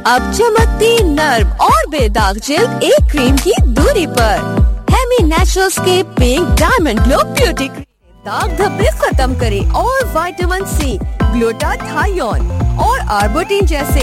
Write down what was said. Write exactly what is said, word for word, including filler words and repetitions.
अब चमकती नर्म और बेदाग जिल्द एक क्रीम की दूरी पर। हेमी नेचुरल्स के pink diamond glow beauty cream दाग धब्बे खत्म करे और विटामिन सी, ग्लूटाथायोन और आर्बुटिन जैसे